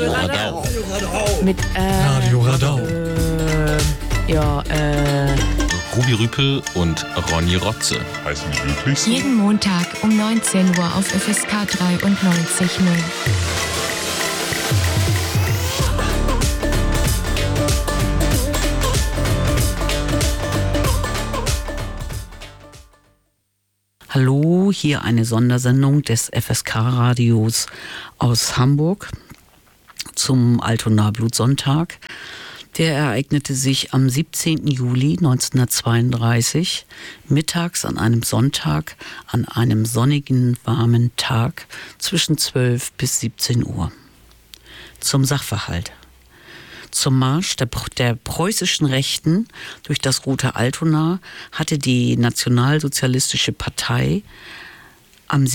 Radio Radau. Mit Radio Radau. Ruby Rüpel und Ronny Rotze. Heißen die wirklich so? Jeden Montag um 19 Uhr auf FSK 93.0. Hallo, hier eine Sondersendung des FSK-Radios aus Hamburg zum Altonaer Blutsonntag. Der ereignete sich am 17. Juli 1932, mittags an einem Sonntag, an einem sonnigen, warmen Tag zwischen 12 bis 17 Uhr. Zum Sachverhalt. Zum Marsch der preußischen Rechten durch das Rote Altona hatte die Nationalsozialistische Partei am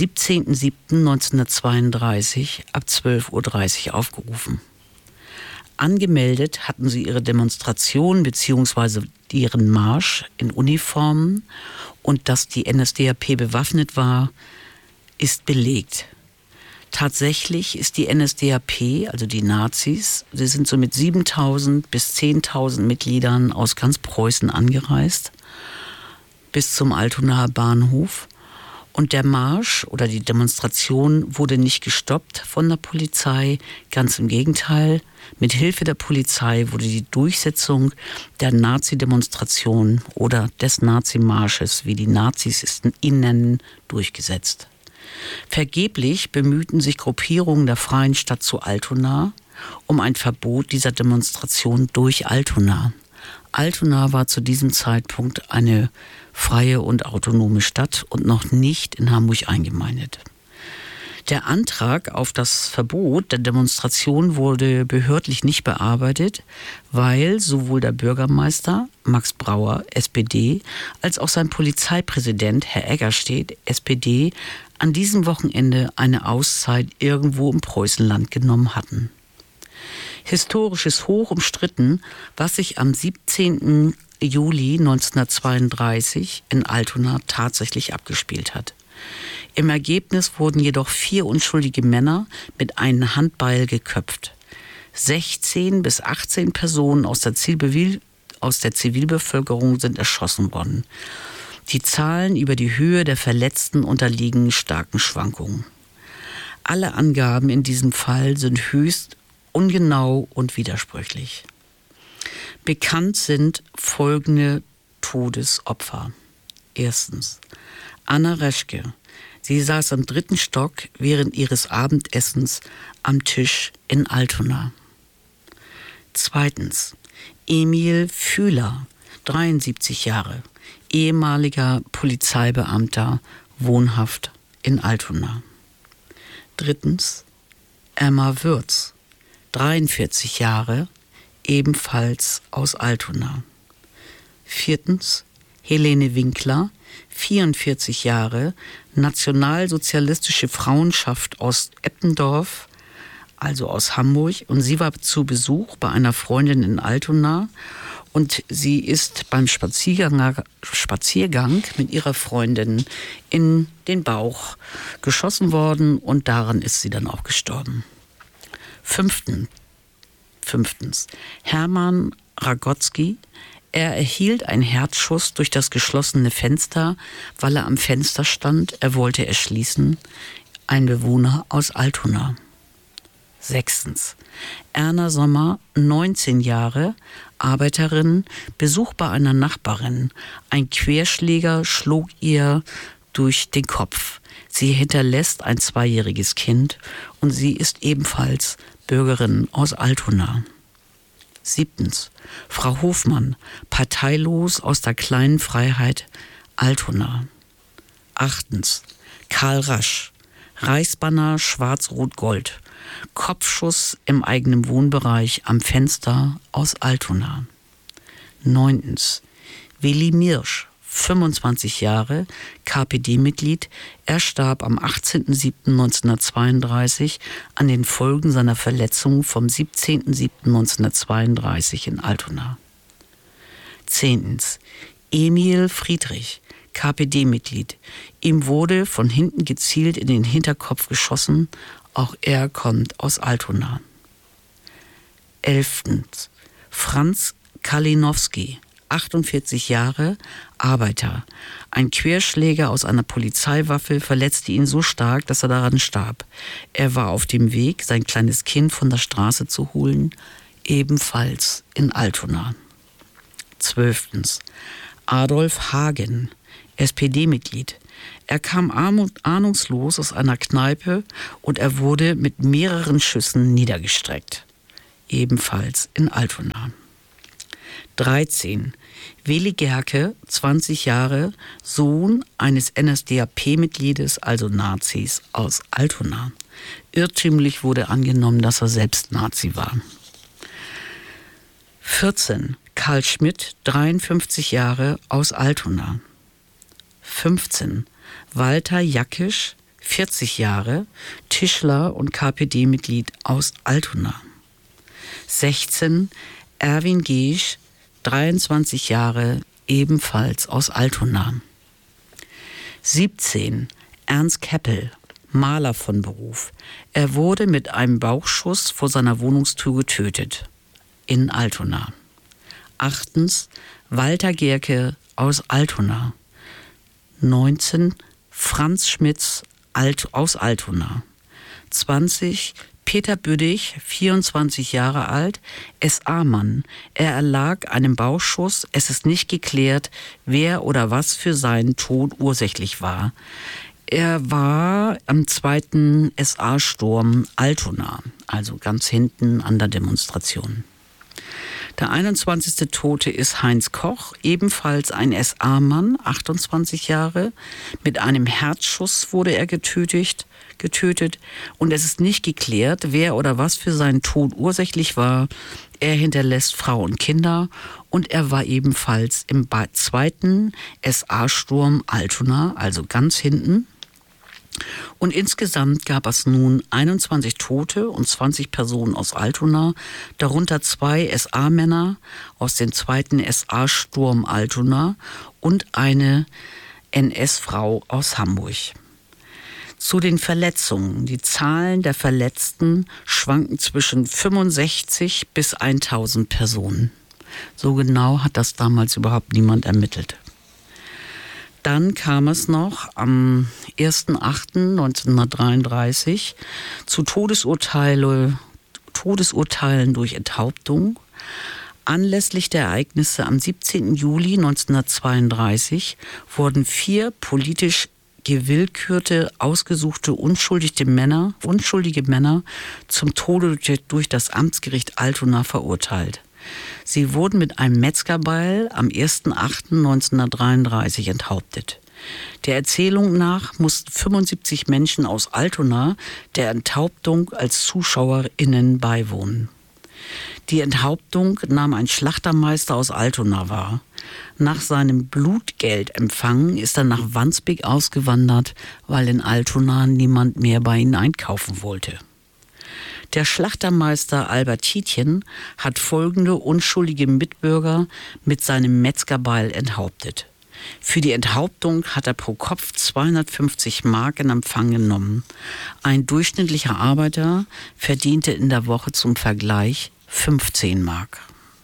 17.07.1932 ab 12.30 Uhr aufgerufen. Angemeldet hatten sie ihre Demonstration bzw. ihren Marsch in Uniformen, und dass die NSDAP bewaffnet war, ist belegt. Tatsächlich ist die NSDAP, also die Nazis, sie sind so mit 7.000 bis 10.000 Mitgliedern aus ganz Preußen angereist, bis zum Altonaer Bahnhof. Und der Marsch oder die Demonstration wurde nicht gestoppt von der Polizei, ganz im Gegenteil. Mit Hilfe der Polizei wurde die Durchsetzung der Nazi-Demonstration oder des Nazimarsches, wie die Nazis ihn nennen, durchgesetzt. Vergeblich bemühten sich Gruppierungen der Freien Stadt zu Altona um ein Verbot dieser Demonstration durch Altona. Altona war zu diesem Zeitpunkt eine freie und autonome Stadt und noch nicht in Hamburg eingemeindet. Der Antrag auf das Verbot der Demonstration wurde behördlich nicht bearbeitet, weil sowohl der Bürgermeister Max Brauer, SPD, als auch sein Polizeipräsident Herr Eggerstedt, SPD, an diesem Wochenende eine Auszeit irgendwo im Preußenland genommen hatten. Historisch ist hoch umstritten, was sich am 17. Juli 1932 in Altona tatsächlich abgespielt hat. Im Ergebnis wurden jedoch 4 unschuldige Männer mit einem Handbeil geköpft. 16 bis 18 Personen aus der Zivilbevölkerung sind erschossen worden. Die Zahlen über die Höhe der Verletzten unterliegen starken Schwankungen. Alle Angaben in diesem Fall sind höchst ungenau und widersprüchlich. Bekannt sind folgende Todesopfer. Erstens Anna Reschke. Sie saß am 3. Stock während ihres Abendessens am Tisch in Altona. Zweitens Emil Fühler, 73 Jahre, ehemaliger Polizeibeamter, wohnhaft in Altona. Drittens Emma Würz, 43 Jahre, ebenfalls aus Altona. Viertens Helene Winkler, 44 Jahre, nationalsozialistische Frauenschaft aus Eppendorf, also aus Hamburg, und sie war zu Besuch bei einer Freundin in Altona und sie ist beim Spaziergang mit ihrer Freundin in den Bauch geschossen worden und daran ist sie dann auch gestorben. Fünftens Hermann Ragotzky. Er erhielt einen Herzschuss durch das geschlossene Fenster, weil er am Fenster stand. Er wollte erschließen. Ein Bewohner aus Altona. Sechstens Erna Sommer, 19 Jahre, Arbeiterin, Besuch bei einer Nachbarin. Ein Querschläger schlug ihr durch den Kopf. Sie hinterlässt ein 2-jähriges Kind und sie ist ebenfalls Bürgerin aus Altona. Siebtens Frau Hofmann, parteilos aus der kleinen Freiheit Altona. Achtens Karl Rasch, Reichsbanner Schwarz-Rot-Gold, Kopfschuss im eigenen Wohnbereich am Fenster aus Altona. Neuntens Willi Mirsch, 25 Jahre, KPD-Mitglied. Er starb am 18.07.1932 an den Folgen seiner Verletzung vom 17.07.1932 in Altona. 10. Emil Friedrich, KPD-Mitglied. Ihm wurde von hinten gezielt in den Hinterkopf geschossen. Auch er kommt aus Altona. 11. Franz Kalinowski, 48 Jahre, Arbeiter. Ein Querschläger aus einer Polizeiwaffe verletzte ihn so stark, dass er daran starb. Er war auf dem Weg, sein kleines Kind von der Straße zu holen, ebenfalls in Altona. 12. Adolf Hagen, SPD-Mitglied. Er kam ahnungslos aus einer Kneipe und er wurde mit mehreren Schüssen niedergestreckt. Ebenfalls in Altona. 13. Willi Gerke, 20 Jahre, Sohn eines NSDAP-Mitgliedes, also Nazis, aus Altona. Irrtümlich wurde angenommen, dass er selbst Nazi war. 14. Karl Schmidt, 53 Jahre, aus Altona. 15. Walter Jackisch, 40 Jahre, Tischler und KPD-Mitglied aus Altona. 16. Erwin Geesch, 23 Jahre, ebenfalls aus Altona. 17. Ernst Keppel, Maler von Beruf. Er wurde mit einem Bauchschuss vor seiner Wohnungstür getötet. In Altona. 8. Walter Gerke aus Altona. 19. Franz Schmitz aus Altona. 20. Peter Büdig, 24 Jahre alt, SA-Mann. Er erlag einem Bauchschuss. Es ist nicht geklärt, wer oder was für seinen Tod ursächlich war. Er war am 2. SA-Sturm Altona, also ganz hinten an der Demonstration. Der 21. Tote ist Heinz Koch, ebenfalls ein SA-Mann, 28 Jahre. Mit einem Herzschuss wurde er getötet und es ist nicht geklärt, wer oder was für seinen Tod ursächlich war. Er hinterlässt Frau und Kinder und er war ebenfalls im 2. SA-Sturm Altona, also ganz hinten. Und insgesamt gab es nun 21 Tote und 20 Personen aus Altona, darunter 2 SA-Männer aus dem 2. SA-Sturm Altona und eine NS-Frau aus Hamburg. Zu den Verletzungen. Die Zahlen der Verletzten schwanken zwischen 65 bis 1000 Personen. So genau hat das damals überhaupt niemand ermittelt. Dann kam es noch am 1.8.1933 zu Todesurteilen durch Enthauptung. Anlässlich der Ereignisse am 17. Juli 1932 wurden 4 politisch gewillkürte, ausgesuchte, unschuldige Männer zum Tode durch das Amtsgericht Altona verurteilt. Sie wurden mit einem Metzgerbeil am 1.8.1933 enthauptet. Der Erzählung nach mussten 75 Menschen aus Altona der Enthauptung als ZuschauerInnen beiwohnen. Die Enthauptung nahm ein Schlachtermeister aus Altona wahr. Nach seinem Blutgeldempfang ist er nach Wandsbek ausgewandert, weil in Altona niemand mehr bei ihnen einkaufen wollte. Der Schlachtermeister Albert Tietjen hat folgende unschuldige Mitbürger mit seinem Metzgerbeil enthauptet. Für die Enthauptung hat er pro Kopf 250 Mark in Empfang genommen. Ein durchschnittlicher Arbeiter verdiente in der Woche zum Vergleich 15 Mark.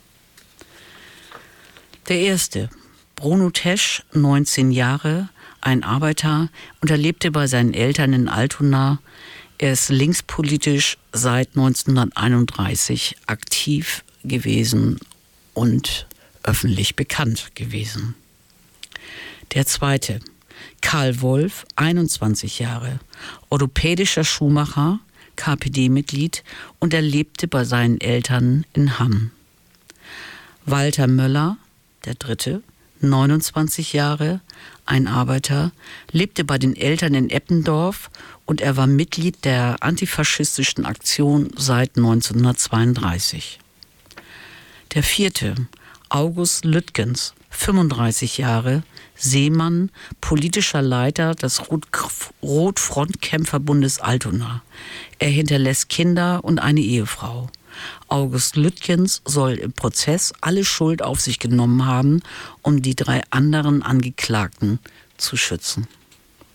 Der erste, Bruno Tesch, 19 Jahre, ein Arbeiter, und er lebte bei seinen Eltern in Altona. Er ist linkspolitisch seit 1931 aktiv gewesen und öffentlich bekannt gewesen. Der zweite, Karl Wolf, 21 Jahre, orthopädischer Schuhmacher, KPD-Mitglied, und er lebte bei seinen Eltern in Hamm. Walter Möller, der dritte, 29 Jahre, ein Arbeiter, lebte bei den Eltern in Eppendorf und er war Mitglied der antifaschistischen Aktion seit 1932. Der vierte, August Lüttgens, 35 Jahre, Seemann, politischer Leiter des Rotfrontkämpferbundes Altona. Er hinterlässt Kinder und eine Ehefrau. August Lüttgens soll im Prozess alle Schuld auf sich genommen haben, um die 3 anderen Angeklagten zu schützen.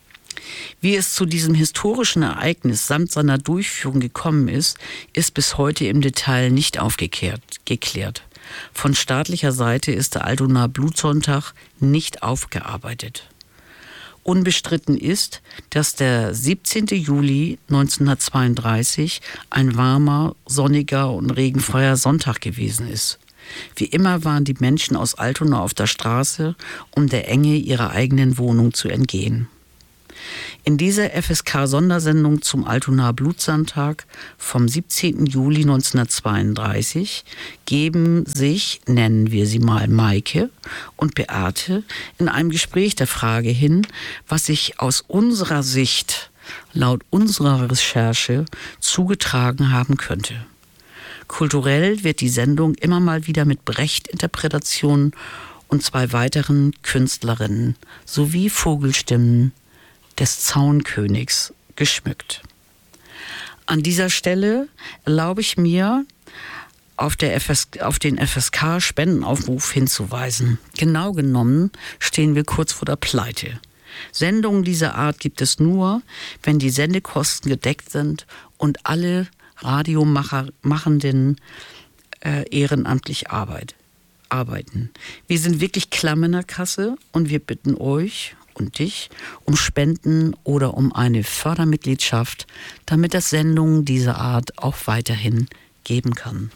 Wie es zu diesem historischen Ereignis samt seiner Durchführung gekommen ist, ist bis heute im Detail nicht geklärt. Von staatlicher Seite ist der Altonaer Blutsonntag nicht aufgearbeitet. Unbestritten ist, dass der 17. Juli 1932 ein warmer, sonniger und regenfreier Sonntag gewesen ist. Wie immer waren die Menschen aus Altona auf der Straße, um der Enge ihrer eigenen Wohnung zu entgehen. In dieser FSK-Sondersendung zum Altonaer Blutsonntag vom 17. Juli 1932 geben sich, nennen wir sie mal Maike und Beate, in einem Gespräch der Frage hin, was sich aus unserer Sicht, laut unserer Recherche, zugetragen haben könnte. Kulturell wird die Sendung immer mal wieder mit Brecht-Interpretationen und 2 weiteren Künstlerinnen sowie Vogelstimmen des Zaunkönigs geschmückt. An dieser Stelle erlaube ich mir, auf den FSK-Spendenaufruf hinzuweisen. Genau genommen stehen wir kurz vor der Pleite. Sendungen dieser Art gibt es nur, wenn die Sendekosten gedeckt sind und alle Radiomachenden ehrenamtlich arbeiten. Wir sind wirklich klamm in der Kasse und wir bitten euch und dich um Spenden oder um eine Fördermitgliedschaft, damit es Sendungen dieser Art auch weiterhin geben kann.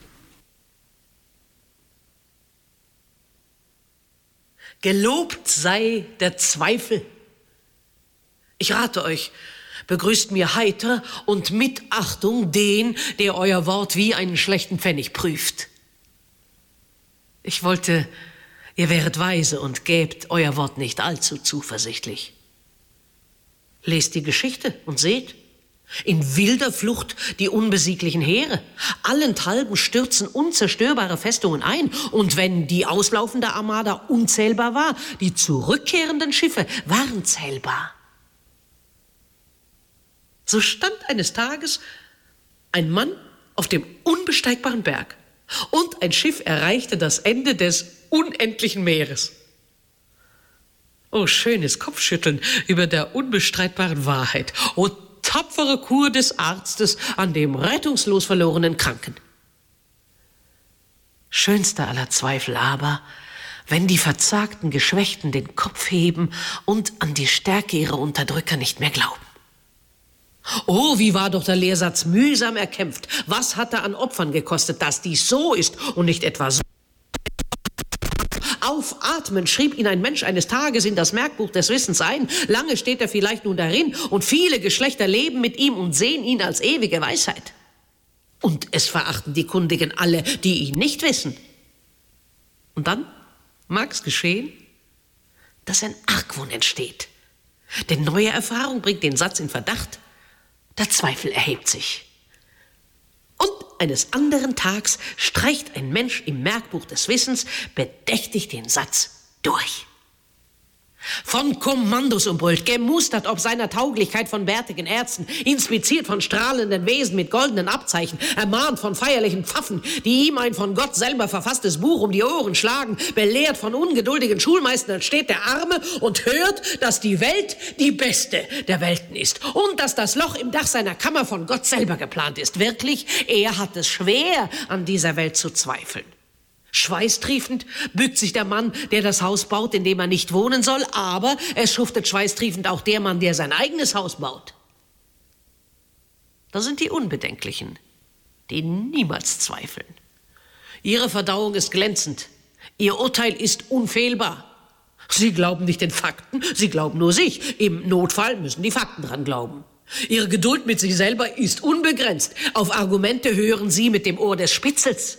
Gelobt sei der Zweifel. Ich rate euch, begrüßt mir heiter und mit Achtung den, der euer Wort wie einen schlechten Pfennig prüft. Ich wollte, ihr wäret weise und gäbt euer Wort nicht allzu zuversichtlich. Lest die Geschichte und seht, in wilder Flucht die unbesieglichen Heere. Allenthalben stürzen unzerstörbare Festungen ein. Und wenn die auslaufende Armada unzählbar war, die zurückkehrenden Schiffe waren zählbar. So stand eines Tages ein Mann auf dem unbesteigbaren Berg und ein Schiff erreichte das Ende des unendlichen Meeres. Oh, schönes Kopfschütteln über der unbestreitbaren Wahrheit. Oh, tapfere Kur des Arztes an dem rettungslos verlorenen Kranken. Schönster aller Zweifel aber, wenn die verzagten Geschwächten den Kopf heben und an die Stärke ihrer Unterdrücker nicht mehr glauben. Oh, wie war doch der Lehrsatz mühsam erkämpft. Was hat er an Opfern gekostet, dass dies so ist und nicht etwa so? Aufatmen schrieb ihn ein Mensch eines Tages in das Merkbuch des Wissens ein. Lange steht er vielleicht nun darin und viele Geschlechter leben mit ihm und sehen ihn als ewige Weisheit. Und es verachten die Kundigen alle, die ihn nicht wissen. Und dann mag's geschehen, dass ein Argwohn entsteht. Denn neue Erfahrung bringt den Satz in Verdacht. Der Zweifel erhebt sich. Und eines anderen Tags streicht ein Mensch im Merkbuch des Wissens bedächtig den Satz durch. Von Kommandos umbrüllt, gemustert ob seiner Tauglichkeit von bärtigen Ärzten, inspiziert von strahlenden Wesen mit goldenen Abzeichen, ermahnt von feierlichen Pfaffen, die ihm ein von Gott selber verfasstes Buch um die Ohren schlagen, belehrt von ungeduldigen Schulmeistern, steht der Arme und hört, dass die Welt die beste der Welten ist und dass das Loch im Dach seiner Kammer von Gott selber geplant ist. Wirklich, er hat es schwer, an dieser Welt zu zweifeln. Schweißtriefend bückt sich der Mann, der das Haus baut, in dem er nicht wohnen soll, aber es schuftet schweißtriefend auch der Mann, der sein eigenes Haus baut. Da sind die Unbedenklichen, die niemals zweifeln. Ihre Verdauung ist glänzend, ihr Urteil ist unfehlbar. Sie glauben nicht den Fakten, sie glauben nur sich. Im Notfall müssen die Fakten dran glauben. Ihre Geduld mit sich selber ist unbegrenzt. Auf Argumente hören sie mit dem Ohr des Spitzels.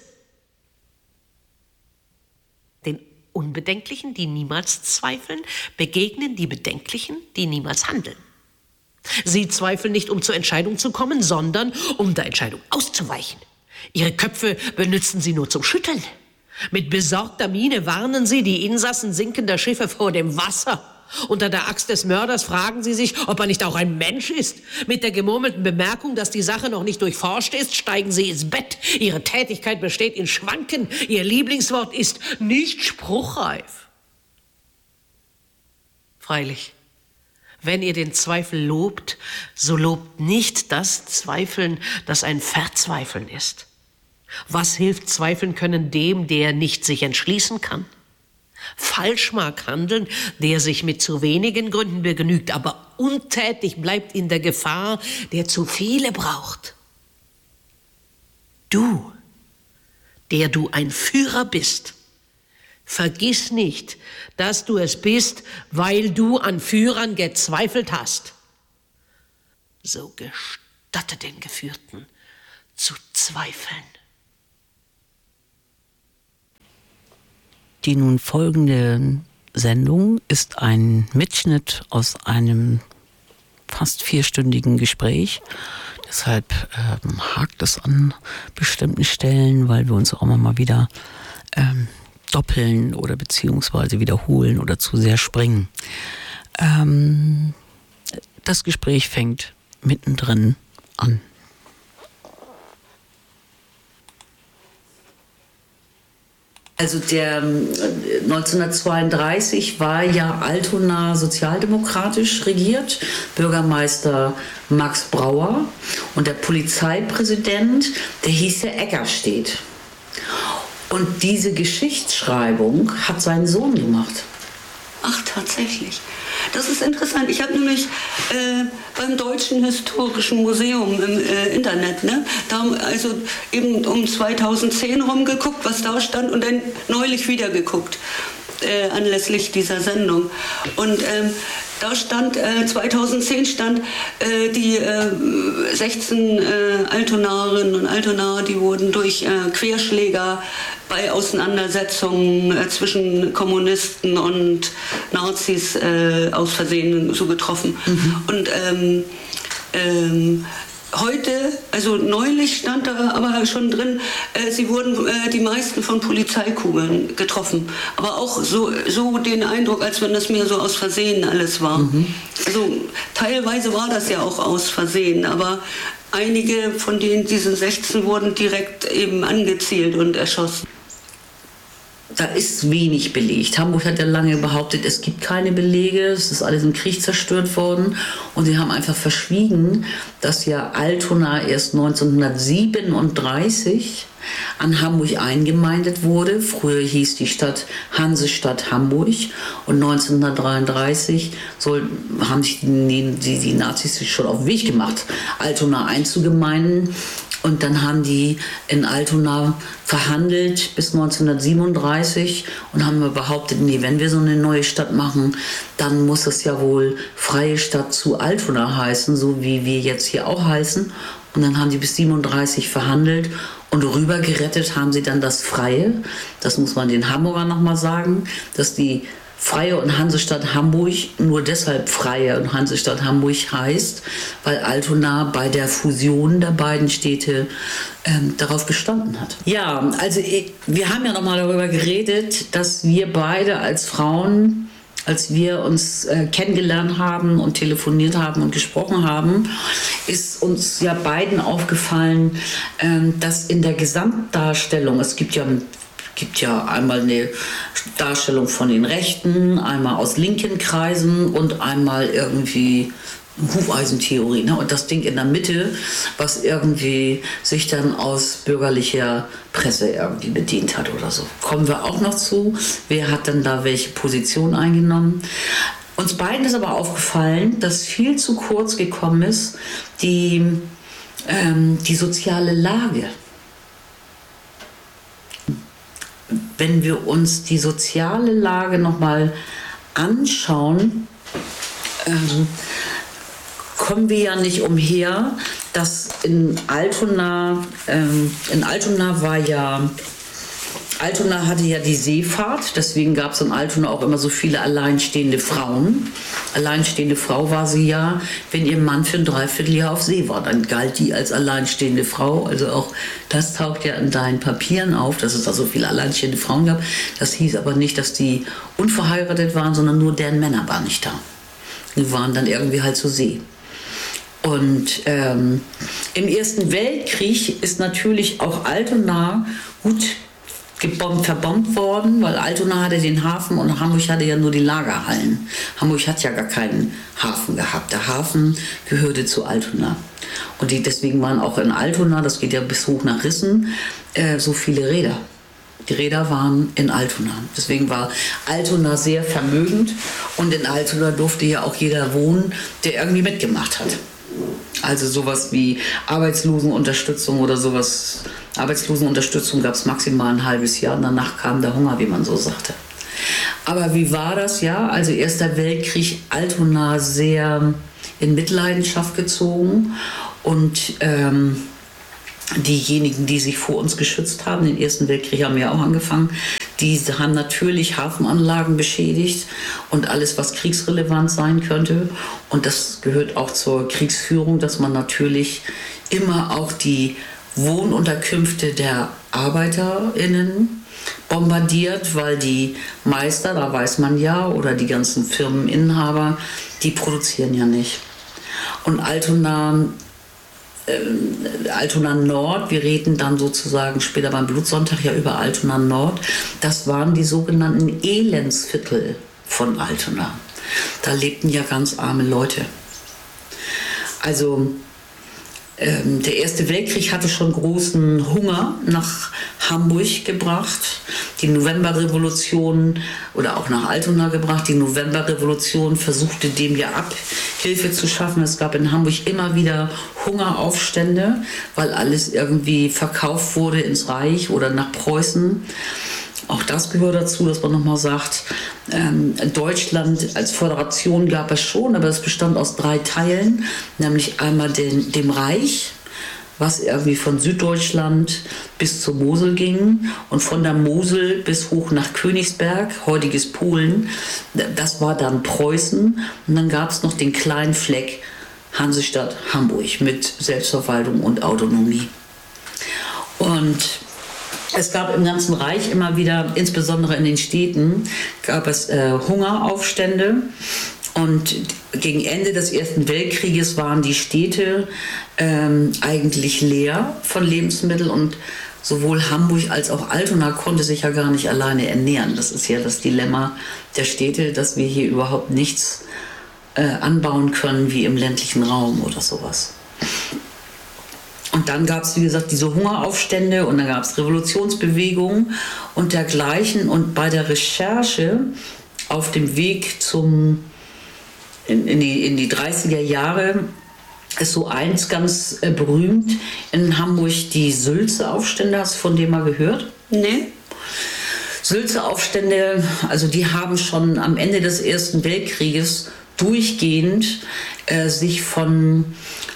Den Unbedenklichen, die niemals zweifeln, begegnen die Bedenklichen, die niemals handeln. Sie zweifeln nicht, um zur Entscheidung zu kommen, sondern um der Entscheidung auszuweichen. Ihre Köpfe benützen sie nur zum Schütteln. Mit besorgter Miene warnen sie die Insassen sinkender Schiffe vor dem Wasser. Unter der Axt des Mörders fragen sie sich, ob er nicht auch ein Mensch ist. Mit der gemurmelten Bemerkung, dass die Sache noch nicht durchforscht ist, steigen sie ins Bett. Ihre Tätigkeit besteht in Schwanken. Ihr Lieblingswort ist nicht spruchreif. Freilich, Wenn ihr den Zweifel lobt, so lobt nicht das Zweifeln, das ein Verzweifeln ist. Was hilft zweifeln können dem, der nicht sich entschließen kann? Falsch mag handeln, der sich mit zu wenigen Gründen begnügt, aber untätig bleibt in der Gefahr, der zu viele braucht. Du, der du ein Führer bist, vergiss nicht, dass du es bist, weil du an Führern gezweifelt hast. So gestatte den Geführten zu zweifeln. Die nun folgende Sendung ist ein Mitschnitt aus einem fast 4-stündigen Gespräch. Deshalb hakt es an bestimmten Stellen, weil wir uns auch immer mal wieder doppeln oder beziehungsweise wiederholen oder zu sehr springen. Das Gespräch fängt mittendrin an. Also 1932 war ja Altona sozialdemokratisch regiert, Bürgermeister Max Brauer und der Polizeipräsident, der hieß ja Eckerstedt. Und diese Geschichtsschreibung hat sein Sohn gemacht. Ach, tatsächlich. Das ist interessant. Ich habe nämlich beim Deutschen Historischen Museum im Internet, ne, da also eben um 2010 rumgeguckt, was da stand, und dann neulich wieder geguckt, anlässlich dieser Sendung. Und da stand, 2010 stand, die 16 Altonarinnen und Altonaer, die wurden durch Querschläger bei Auseinandersetzungen zwischen Kommunisten und Nazis aus Versehen so getroffen. Und heute, also neulich stand da aber schon drin, sie wurden die meisten von Polizeikugeln getroffen. Aber auch so den Eindruck, als wenn das mir so aus Versehen alles war. Also teilweise war das ja auch aus Versehen, aber einige von diesen 16 wurden direkt eben angezielt und erschossen. Da ist wenig belegt. Hamburg hat ja lange behauptet, es gibt keine Belege, es ist alles im Krieg zerstört worden. Und sie haben einfach verschwiegen, dass ja Altona erst 1937 an Hamburg eingemeindet wurde. Früher hieß die Stadt Hansestadt Hamburg. Und 1933 haben sich die Nazis sich schon auf den Weg gemacht, Altona einzugemeinden. Und dann haben die in Altona verhandelt bis 1937 und haben behauptet, nee, wenn wir so eine neue Stadt machen, dann muss es ja wohl Freie Stadt zu Altona heißen, so wie wir jetzt hier auch heißen. Und dann haben die bis 1937 verhandelt und rüber gerettet haben sie dann das Freie. Das muss man den Hamburgern nochmal sagen, dass die Freie und Hansestadt Hamburg nur deshalb Freie und Hansestadt Hamburg heißt, weil Altona bei der Fusion der beiden Städte darauf bestanden hat. Ja, also wir haben ja nochmal darüber geredet, dass wir beide als Frauen, als wir uns kennengelernt haben und telefoniert haben und gesprochen haben, ist uns ja beiden aufgefallen, dass in der Gesamtdarstellung, es gibt ja einmal eine Darstellung von den Rechten, einmal aus linken Kreisen und einmal irgendwie Hufeisentheorie, ne? Und das Ding in der Mitte, was irgendwie sich dann aus bürgerlicher Presse irgendwie bedient hat oder so. Kommen wir auch noch zu. Wer hat dann da welche Position eingenommen? Uns beiden ist aber aufgefallen, dass viel zu kurz gekommen ist, die soziale Lage. Wenn wir uns die soziale Lage nochmal anschauen, kommen wir ja nicht umher, dass in Altona Altona hatte ja die Seefahrt, deswegen gab es in Altona auch immer so viele alleinstehende Frauen. Alleinstehende Frau war sie ja, wenn ihr Mann für ein Dreivierteljahr auf See war. Dann galt die als alleinstehende Frau. Also auch das taucht ja in deinen Papieren auf, dass es da so viele alleinstehende Frauen gab. Das hieß aber nicht, dass die unverheiratet waren, sondern nur deren Männer waren nicht da. Die waren dann irgendwie halt zur See. Und im Ersten Weltkrieg ist natürlich auch Altona gut verbombt worden, weil Altona hatte den Hafen und Hamburg hatte ja nur die Lagerhallen. Hamburg hat ja gar keinen Hafen gehabt. Der Hafen gehörte zu Altona. Und deswegen waren auch in Altona, das geht ja bis hoch nach Rissen, so viele Räder. Die Räder waren in Altona. Deswegen war Altona sehr vermögend und in Altona durfte ja auch jeder wohnen, der irgendwie mitgemacht hat. Also sowas wie Arbeitslosenunterstützung oder sowas. Arbeitslosenunterstützung gab es maximal ein halbes Jahr und danach kam der Hunger, wie man so sagte. Aber wie war das? Ja, also Erster Weltkrieg, Altona sehr in Mitleidenschaft gezogen und diejenigen, die sich vor uns geschützt haben, den Ersten Weltkrieg haben wir auch angefangen, die haben natürlich Hafenanlagen beschädigt und alles, was kriegsrelevant sein könnte. Und das gehört auch zur Kriegsführung, dass man natürlich immer auch die Wohnunterkünfte der ArbeiterInnen bombardiert, weil die Meister, da weiß man ja, oder die ganzen Firmeninhaber, die produzieren ja nicht. Und Altona Nord, wir reden dann sozusagen später beim Blutsonntag ja über Altona Nord, das waren die sogenannten Elendsviertel von Altona. Da lebten ja ganz arme Leute. Also der Erste Weltkrieg hatte schon großen Hunger nach Hamburg gebracht. Die Novemberrevolution oder auch nach Altona gebracht. Die Novemberrevolution versuchte dem ja Abhilfe zu schaffen. Es gab in Hamburg immer wieder Hungeraufstände, weil alles irgendwie verkauft wurde ins Reich oder nach Preußen. Auch das gehört dazu, dass man nochmal sagt, Deutschland als Föderation gab es schon, aber es bestand aus 3 Teilen, nämlich einmal dem Reich, was irgendwie von Süddeutschland bis zur Mosel ging und von der Mosel bis hoch nach Königsberg, heutiges Polen, das war dann Preußen und dann gab es noch den kleinen Fleck Hansestadt Hamburg mit Selbstverwaltung und Autonomie. Und es gab im ganzen Reich immer wieder, insbesondere in den Städten, gab es Hungeraufstände. Und gegen Ende des Ersten Weltkrieges waren die Städte eigentlich leer von Lebensmitteln. Und sowohl Hamburg als auch Altona konnte sich ja gar nicht alleine ernähren. Das ist ja das Dilemma der Städte, dass wir hier überhaupt nichts anbauen können wie im ländlichen Raum oder sowas. Und dann gab es, wie gesagt, diese Hungeraufstände und dann gab es Revolutionsbewegungen und dergleichen. Und bei der Recherche auf dem Weg in die 30er Jahre ist so eins ganz berühmt in Hamburg, die Sülze-Aufstände. Hast du von dem mal gehört? Nee. Sülze-Aufstände, also die haben schon am Ende des Ersten Weltkrieges durchgehend sich von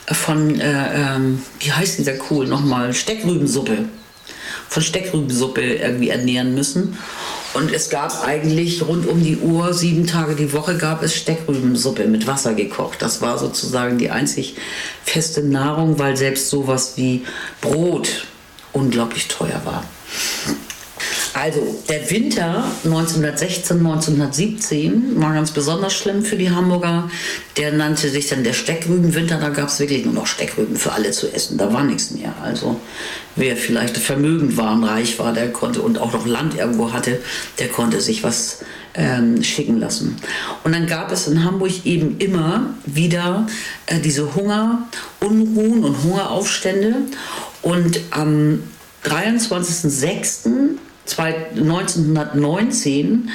wie heißt dieser Kohl nochmal? Steckrübensuppe. Von Steckrübensuppe irgendwie ernähren müssen. Und es gab eigentlich rund um die Uhr, 7 Tage die Woche, gab es Steckrübensuppe mit Wasser gekocht. Das war sozusagen die einzig feste Nahrung, weil selbst sowas wie Brot unglaublich teuer war. Also der Winter 1916, 1917 war ganz besonders schlimm für die Hamburger. Der nannte sich dann der Steckrübenwinter. Da gab es wirklich nur noch Steckrüben für alle zu essen. Da war nichts mehr. Also wer vielleicht vermögend war und reich war, der konnte und auch noch Land irgendwo hatte, der konnte sich was schicken lassen. Und dann gab es in Hamburg eben immer wieder diese Hungerunruhen und Hungeraufstände. Und am 23.06.1919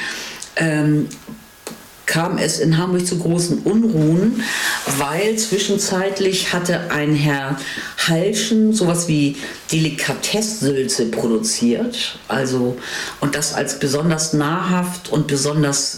kam es in Hamburg zu großen Unruhen, weil zwischenzeitlich hatte ein Herr Halschen sowas wie Delikatessülze produziert, also und das als besonders nahrhaft und besonders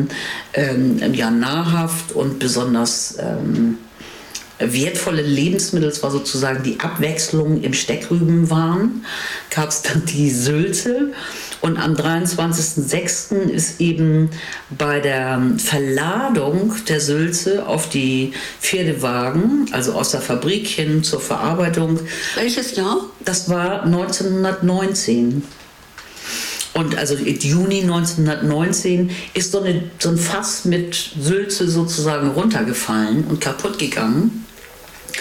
nahrhaft und besonders wertvolle Lebensmittel, es war sozusagen die Abwechslung im Steckrübenwahn, gab es dann die Sülze. Und am 23.06. ist eben bei der Verladung der Sülze auf die Pferdewagen, also aus der Fabrik hin zur Verarbeitung. Welches Jahr? Das war 1919. Und also Juni 1919 ist so ein Fass mit Sülze sozusagen runtergefallen und kaputt gegangen.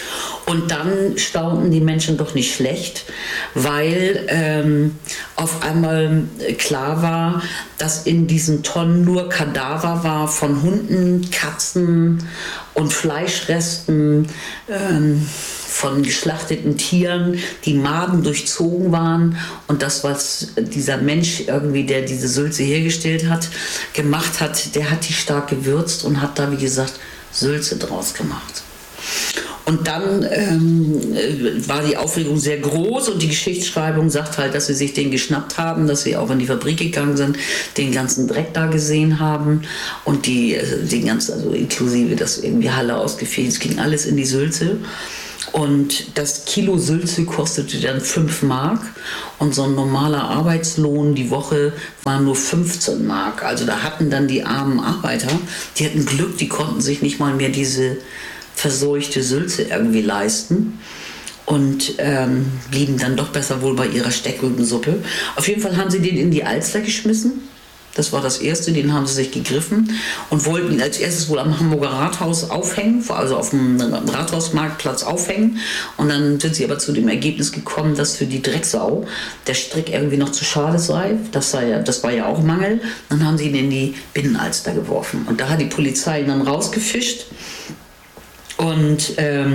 Und dann staunten die Menschen doch nicht schlecht, weil auf einmal klar war, dass in diesen Tonnen nur Kadaver war von Hunden, Katzen und Fleischresten, von geschlachteten Tieren, die Magen durchzogen waren. Und das, was dieser Mensch irgendwie, der diese Sülze hergestellt hat, gemacht hat, der hat die stark gewürzt und hat da, wie gesagt, Sülze draus gemacht. Und dann war die Aufregung sehr groß und die Geschichtsschreibung sagt halt, dass sie sich den geschnappt haben, dass sie auch in die Fabrik gegangen sind, den ganzen Dreck da gesehen haben und den ganzen, also inklusive das irgendwie Halle ausgefegt, es ging alles in die Sülze. Und das Kilo Sülze kostete dann 5 Mark und so ein normaler Arbeitslohn die Woche war nur 15 Mark. Also da hatten dann die armen Arbeiter, die hatten Glück, die konnten sich nicht mal mehr diese verseuchte Sülze irgendwie leisten und blieben dann doch besser wohl bei ihrer Steckrübensuppe. Auf jeden Fall haben sie den in die Alster geschmissen. Das war das Erste, den haben sie sich gegriffen und wollten ihn als erstes wohl am Hamburger Rathaus aufhängen, also auf dem Rathausmarktplatz aufhängen. Und dann sind sie aber zu dem Ergebnis gekommen, dass für die Drecksau der Strick irgendwie noch zu schade sei. Das war ja auch Mangel. Dann haben sie ihn in die Binnenalster geworfen. Und da hat die Polizei ihn dann rausgefischt. Und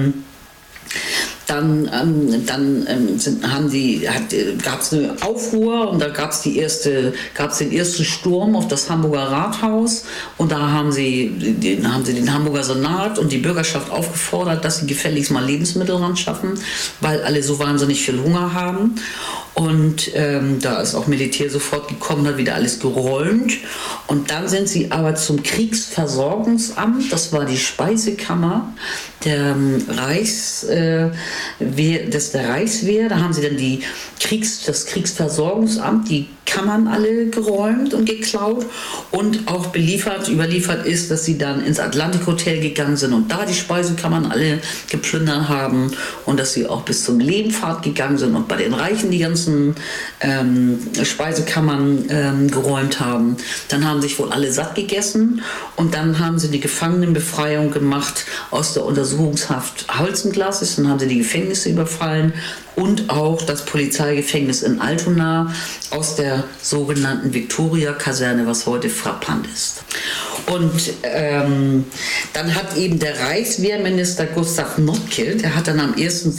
dann gab es eine Aufruhr und da gab es den ersten Sturm auf das Hamburger Rathaus und da haben sie den Hamburger Senat und die Bürgerschaft aufgefordert, dass sie gefälligst mal Lebensmittel ran schaffen, weil alle so wahnsinnig viel Hunger haben. Und da ist auch Militär sofort gekommen, hat wieder alles geräumt. Und dann sind sie aber zum Kriegsversorgungsamt, das war die Speisekammer der Reichswehr, da haben sie dann das Kriegsversorgungsamt, die Kammern alle geräumt und geklaut und auch überliefert ist, dass sie dann ins Atlantik-Hotel gegangen sind und da die Speisekammern alle geplündert haben und dass sie auch bis zum Lehmfahrt gegangen sind und bei den Reichen die ganzen Speisekammern geräumt haben. Dann haben sich wohl alle satt gegessen und dann haben sie die Gefangenenbefreiung gemacht aus der Untersuchungshaft Holzenglas, dann haben sie die Gefängnisse überfallen und auch das Polizeigefängnis in Altona aus der sogenannten Victoria-Kaserne, was heute frappant ist. Und dann hat eben der Reichswehrminister Gustav Notke, der hat dann am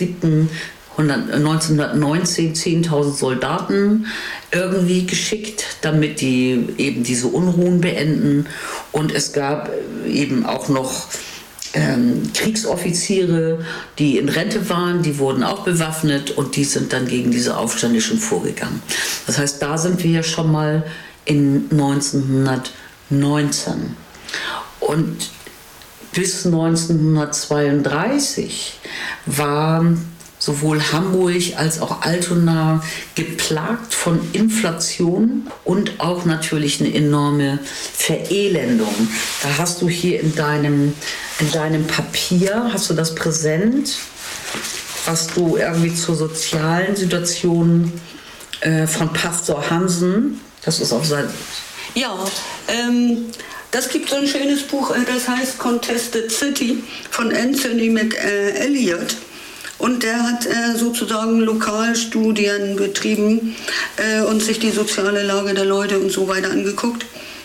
1.7.1919 10.000 Soldaten irgendwie geschickt, damit die eben diese Unruhen beenden. Und es gab eben auch noch Kriegsoffiziere, die in Rente waren, die wurden auch bewaffnet und die sind dann gegen diese Aufständischen vorgegangen. Das heißt, da sind wir ja schon mal in 1919. Und bis 1932 war sowohl Hamburg als auch Altona geplagt von Inflation und auch natürlich eine enorme Verelendung. Da hast du hier in deinem Papier, hast du das präsent, was du irgendwie zur sozialen Situation von Pastor Hansen, das ist auf Seite... Ja, das gibt so ein schönes Buch, das heißt Contested City von Anthony McElliot. Und der hat sozusagen Lokalstudien betrieben und sich die soziale Lage der Leute und so weiter angeguckt.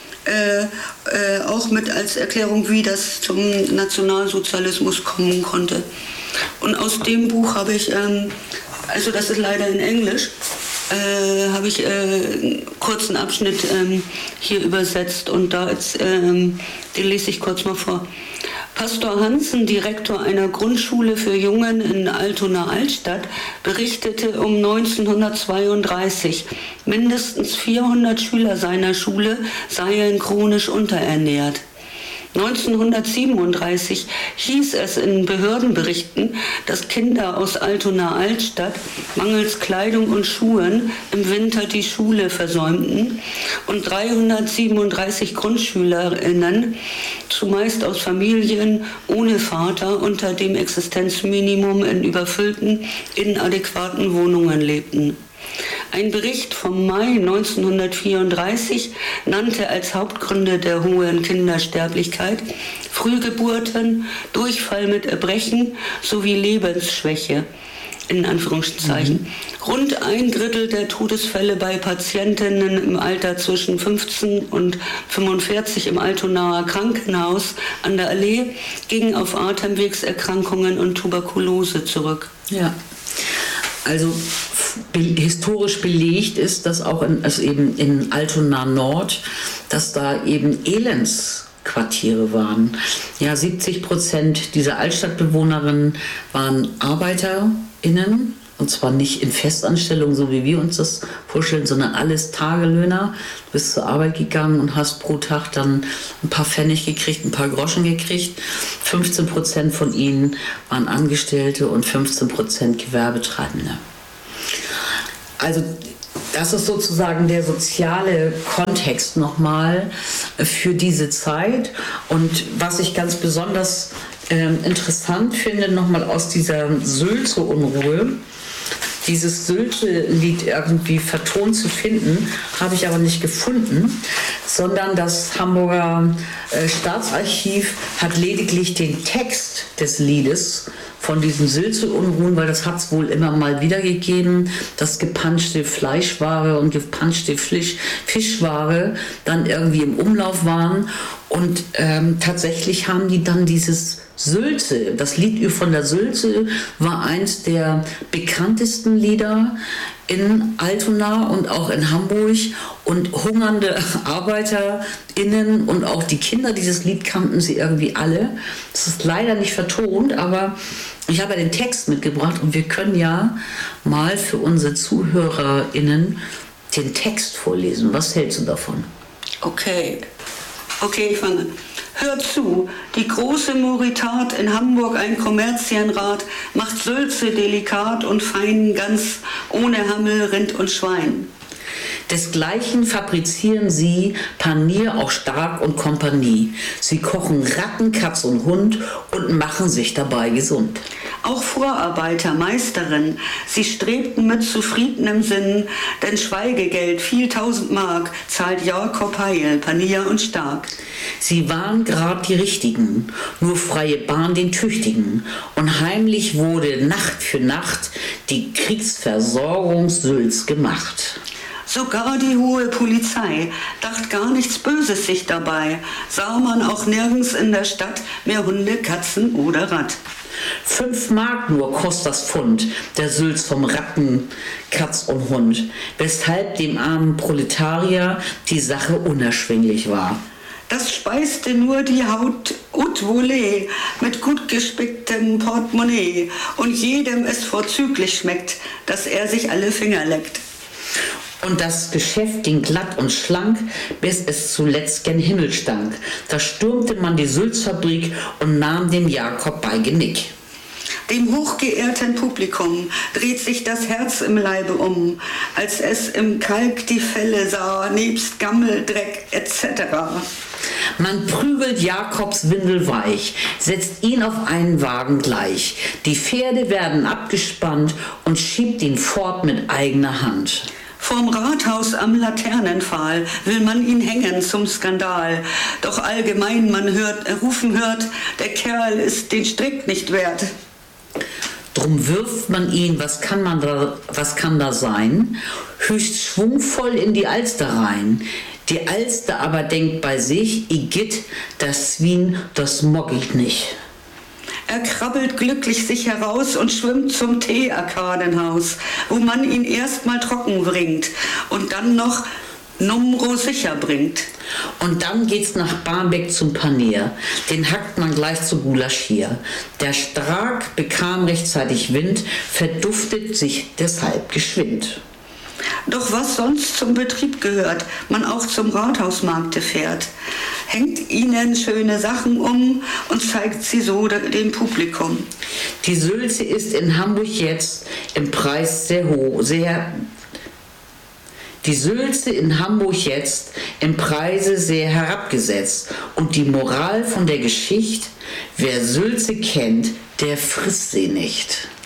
Auch mit als Erklärung, wie das zum Nationalsozialismus kommen konnte. Und aus dem Buch habe ich, also das ist leider in Englisch, habe ich einen kurzen Abschnitt hier übersetzt und da den lese ich kurz mal vor. Pastor Hansen, Direktor einer Grundschule für Jungen in Altona Altstadt, berichtete um 1932, mindestens 400 Schüler seiner Schule seien chronisch unterernährt. 1937 hieß es in Behördenberichten, dass Kinder aus Altona Altstadt mangels Kleidung und Schuhen im Winter die Schule versäumten und 337 GrundschülerInnen, zumeist aus Familien ohne Vater, unter dem Existenzminimum in überfüllten, inadäquaten Wohnungen lebten. Ein Bericht vom Mai 1934 nannte als Hauptgründe der hohen Kindersterblichkeit Frühgeburten, Durchfall mit Erbrechen sowie Lebensschwäche. In Anführungszeichen. Rund 1/3 der Todesfälle bei Patientinnen im Alter zwischen 15 und 45 im Altonaer Krankenhaus an der Allee gingen auf Atemwegserkrankungen und Tuberkulose zurück. Ja, also historisch belegt ist, dass auch eben in Altona Nord, dass da eben Elendsquartiere waren. Ja, 70% dieser Altstadtbewohnerinnen waren ArbeiterInnen, und zwar nicht in Festanstellung, so wie wir uns das vorstellen, sondern alles Tagelöhner. Du bist zur Arbeit gegangen und hast pro Tag dann ein paar Pfennig gekriegt, ein paar Groschen gekriegt. 15% von ihnen waren Angestellte und 15% Gewerbetreibende. Also das ist sozusagen der soziale Kontext nochmal für diese Zeit. Und was ich ganz besonders interessant finde, nochmal aus dieser Sülze-Unruhe, dieses Sülze-Lied irgendwie vertont zu finden, habe ich aber nicht gefunden, sondern das Hamburger Staatsarchiv hat lediglich den Text des Liedes von diesen Sülze-Unruhen, weil das hat es wohl immer mal wieder gegeben, dass gepanschte Fleischware und gepanschte Fischware dann irgendwie im Umlauf waren. Und tatsächlich haben die dann dieses Sülze, das Lied von der Sülze war eins der bekanntesten Lieder in Altona und auch in Hamburg, und hungernde ArbeiterInnen und auch die Kinder dieses Lied kannten sie irgendwie alle. Das ist leider nicht vertont, aber ich habe ja den Text mitgebracht und wir können ja mal für unsere ZuhörerInnen den Text vorlesen. Was hältst du davon? Okay, ich fange. Hört zu, die große Moritat in Hamburg, ein Kommerzienrat, macht Sülze delikat und fein, ganz ohne Hammel, Rind und Schwein. Desgleichen fabrizieren sie Panier auch Stark und Kompanie. Sie kochen Ratten, Katz und Hund und machen sich dabei gesund. Auch Vorarbeiter, Meisterin, sie strebten mit zufriedenem Sinn, denn Schweigegeld, viel 1000 Mark, zahlt Jakob Heil, Panier und Stark. Sie waren grad die Richtigen, nur freie Bahn den Tüchtigen, und heimlich wurde Nacht für Nacht die Kriegsversorgung Sülz gemacht. Sogar die hohe Polizei dacht gar nichts Böses sich dabei, sah man auch nirgends in der Stadt mehr Hunde, Katzen oder Rat. 5 Mark nur kostet das Pfund, der Sülz vom Ratten, Katz und Hund, weshalb dem armen Proletarier die Sache unerschwinglich war. Das speiste nur die Haut haute volée mit gut gespicktem Portemonnaie und jedem es vorzüglich schmeckt, dass er sich alle Finger leckt. Und das Geschäft ging glatt und schlank, bis es zuletzt gen Himmel stank. Da stürmte man die Sülzfabrik und nahm dem Jakob bei Genick. Dem hochgeehrten Publikum dreht sich das Herz im Leibe um, als es im Kalk die Felle sah, nebst Gammel, Dreck etc. Man prügelt Jakobs Windel weich, setzt ihn auf einen Wagen gleich. Die Pferde werden abgespannt und schiebt ihn fort mit eigener Hand. Vorm Rathaus am Laternenpfahl will man ihn hängen zum Skandal. Doch allgemein man rufen hört, der Kerl ist den Strick nicht wert. Drum wirft man ihn, was kann da sein, höchst schwungvoll in die Alster rein. Die Alster aber denkt bei sich, igitt, das Swin, das mock ich nicht. Er krabbelt glücklich sich heraus und schwimmt zum Teearkadenhaus, wo man ihn erstmal trocken bringt und dann noch Numro sicher bringt. Und dann geht's nach Barmbek zum Panier. Den hackt man gleich zu Gulasch-hier. Der Stark bekam rechtzeitig Wind, verduftet sich deshalb geschwind. Doch was sonst zum Betrieb gehört, man auch zum Rathausmarkte fährt, hängt ihnen schöne Sachen um und zeigt sie so dem Publikum. Die Sülze ist in Hamburg jetzt im Preis sehr hoch, Die Sülze in Hamburg jetzt im Preise sehr herabgesetzt. Und die Moral von der Geschichte, wer Sülze kennt, der frisst sie nicht.